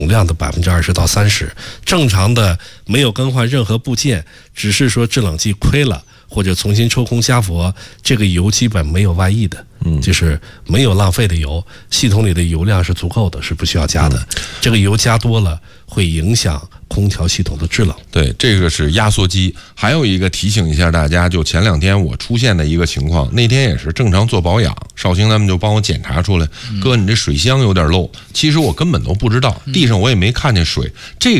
量的20%到30%，正常的没有更换任何部件，只是说制冷剂亏了或者重新抽空加氟，这个油基本没有外溢的，就是没有浪费的油，系统里的油量是足够的，是不需要加的。这个油加多了会影响空调系统的制冷。 对，这个是压缩机。还有一个提醒一下大家，就前2天我出现的一个情况，那天也是正常做保养，绍兴他们就帮我检查出来，哥你这水箱有点漏，其实我根本都不知道，地上我也没看见水，这